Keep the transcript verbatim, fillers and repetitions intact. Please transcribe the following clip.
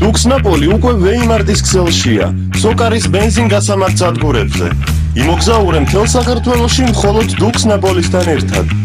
დუქსნაპოლი უკვე ვეიმარტის ქსელშია, სოკარის ბენზინგასამართ სადგურებზე. იმოგზაურე მთელ საქართველოში მხოლოდ დუქსნაპოლისთან ერთად.